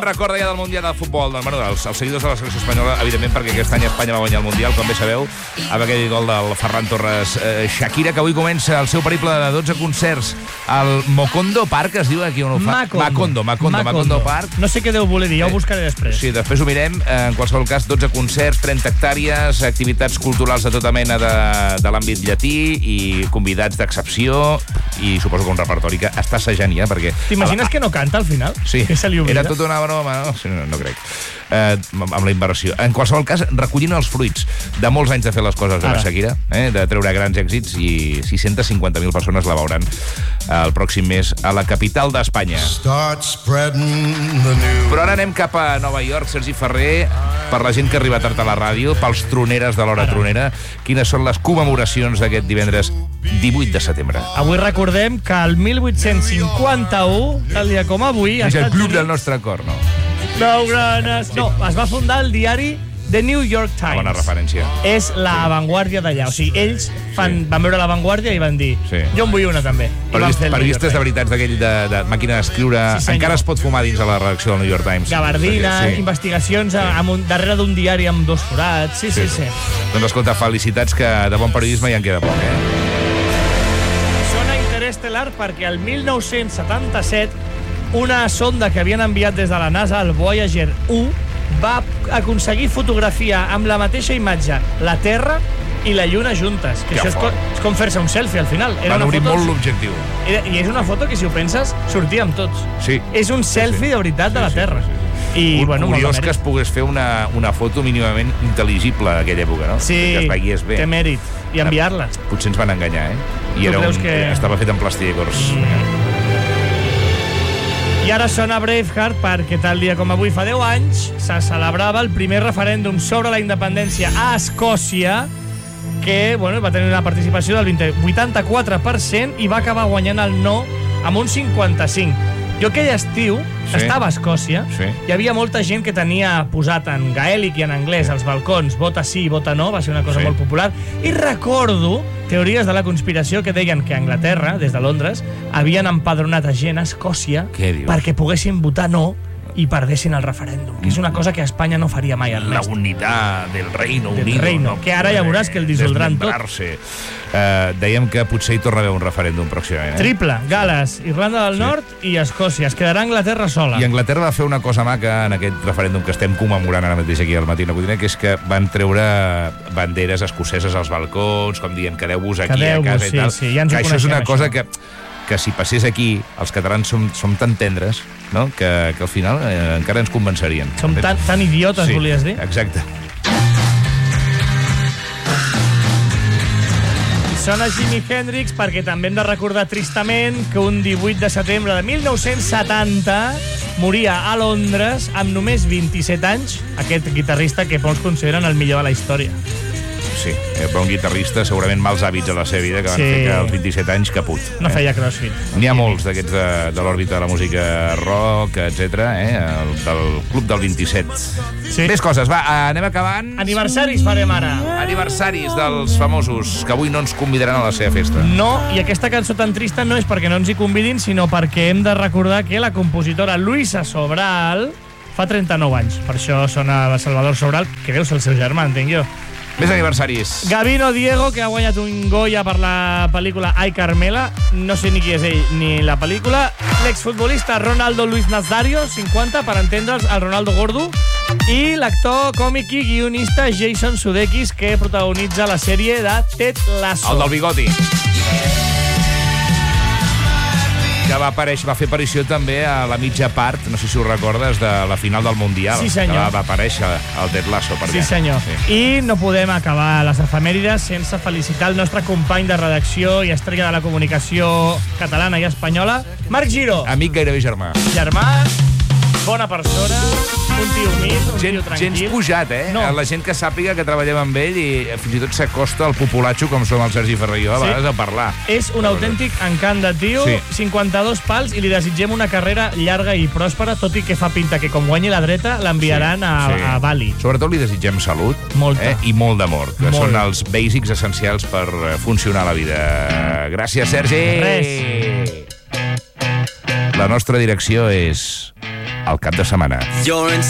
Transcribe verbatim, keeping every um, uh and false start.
Recorda ja del Mundial de Futbol, del, bueno, els, els seguidors de la selecció espanyola, evidentment, perquè aquest any Espanya va guanyar el Mundial, com bé sabeu, amb aquell gol del Ferran Torres. Eh, Shakira, que avui comença el seu periple de dotze concerts al Mokondo Park, es diu aquí on ho fa? Macondo. Macondo, Macondo, Macondo Park. No sé què deu voler dir, ja ho buscaré després. Sí, després ho mirem. En qualsevol cas, dotze concerts, trenta hectàrees, activitats culturals de tota mena de, de l'àmbit llatí i convidats d'excepció i suposo que un repertori que està assajant ja, perquè... T'imagines que no canta al final? Sí, que se li era tota una broma, no? Sí, no, no crec. Eh, amb la inversió. En qualsevol cas, recollint els fruits de molts anys de fer les coses de la Shakira, eh, de treure grans èxits, i sis-centes cinquanta mil persones la veuran el pròxim mes a la capital d'Espanya. Però ara anem cap a Nova York, Sergi Ferrer, per la gent que arriba tard a la ràdio, pels troneres de l'hora tronera. Quines són les commemoracions d'aquest divendres divuit de setembre? Avui recordem que el mil vuit-cents cinquanta-u, tal dia com avui... És el club del nostre cor, no? Blaugranes... No, es va fundar el diari The New York Times. Bona referència. És l'avantguàrdia d'allà. O sigui, ells fan, van veure l'avantguàrdia i van dir, sí, jo en vull una també. Periodistes de veritats d'aquell de, de màquina d'escriure. Sí, encara es pot fumar dins de la redacció del New York Times. Gabardina, sí, investigacions sí, amb un, darrere d'un diari amb dos forats. Sí, sí, sí, sí. Doncs escolta, felicitats, que de bon periodisme ja en queda poc, eh? Sona interestel·lar perquè el mil nou-cents setanta-set una sonda que havien enviat des de la NASA, el Voyager u, va aconseguir fotografiar amb la mateixa imatge la Terra i la Lluna juntes. Que ja això és com, és com fer-se un selfie, al final. Era Van una obrir foto, molt l'objectiu. I és una foto que, si ho penses, sortíem tots. Sí. És un selfie sí, sí, de veritat sí, de la Terra. Sí, sí, sí. I, un, bueno, curiós que es pogués fer una, una foto mínimament intel·ligible d'aquella època, no? Sí, que es veiés bé. Té mèrit. I enviar-la. Potser ens van enganyar, eh? I tu era un, que... estava fet en plàsticors. Mm. I ara sona Braveheart perquè tal dia com avui fa deu anys se celebrava el primer referèndum sobre la independència a Escòcia, que bueno, va tenir una participació del vuitanta-quatre per cent i va acabar guanyant el no amb un cinquanta-cinc per cent. Jo aquell estiu sí, estava a Escòcia, sí, hi havia molta gent que tenia posat en gaèlic i en anglès als balcons vota sí, vota no, va ser una cosa sí, molt popular, i recordo teories de la conspiració que deien que a Anglaterra, des de Londres, havien empadronat a gent a Escòcia perquè poguessin votar no i perdessin el referèndum, que és una cosa que a Espanya no faria mai al La unitat del Reino del Unido. Reino, no, que ara ja veuràs que el dissoldran tot. Uh, dèiem que potser hi torna a haver un referèndum pròximament. Eh? Triple, Gales, Irlanda del sí, Nord i Escòcia. Es quedarà Anglaterra sola. I Anglaterra va fer una cosa maca en aquest referèndum que estem commemorant ara mateix aquí al Matí a Codina, que és que van treure banderes escoceses als balcons, com dient, quedeu-vos aquí quedeu a casa sí, i tal. Sí, ja que això és una cosa això. que... que si passés aquí, els catalans som, som tan tendres, no? que, que al final eh, encara ens convencerien. Som tan, tan idiotes, sí, volies dir? Exacte. Sona Jimi Hendrix perquè també hem de recordar tristament que un divuit de setembre de mil nou-cents setanta moria a Londres amb només vint-i-set anys aquest guitarrista que molts consideren el millor de la història. Sí, però un guitarrista, segurament mals hàbits a la seva vida, que van sí, fer que als vint-i-set anys caput. No eh? feia crossfit. N'hi ha molts d'aquests de, de l'òrbita de la música rock, etcètera, eh? El, del Club del vint-i-set. Sí. Més coses, va, anem acabant. Aniversaris farem ara. Aniversaris dels famosos, que avui no ens convidaran a la seva festa. No, i aquesta cançó tan trista no és perquè no ens hi convidin, sinó perquè hem de recordar que la compositora Luisa Sobral fa trenta-nou anys. Per això sona Salvador Sobral, que deu ser el seu germà, entenc jo. Més aniversaris. Gabino Diego, que ha guanyat un Goya per la pel·lícula Ai Carmela. No sé ni qui és ell ni la pel·lícula. L'exfutbolista Ronaldo Luis Nazario, cinquanta, per entendre'ls, el Ronaldo Gordo. I l'actor, còmic i guionista Jason Sudeikis, que protagonitza la sèrie de Ted Lasso. El del bigoti. Que va, aparèixer, va fer aparició també a la mitja part, no sé si ho recordes, de la final del Mundial. Sí, senyor. Que va, va aparèixer el Ted Lasso per allà. Sí, senyor. Sí. I no podem acabar les efemèrides sense felicitar el nostre company de redacció i estrella de la comunicació catalana i espanyola, Marc Giró. Amic gairebé germà. Germà, bona persona, un tio humil, un gent, tio tranquil. Gens pujat, eh? No. La gent que sàpiga que treballem amb ell i fins i tot s'acosta al populatxo, com som el Sergi Ferrer i jo, a sí, vegades a parlar. És un autèntic encant de tio, sí, cinquanta-dos pals, i li desitgem una carrera llarga i pròspera, tot i que fa pinta que com guanyi la dreta l'enviaran sí, a, sí. a Bali. Sobretot li desitgem salut. Molta. Eh? I molt d'amor, que molt. Són els bàsics essencials per funcionar la vida. Gràcies, Sergi! Res. La nostra direcció és al cap de setmana. You're in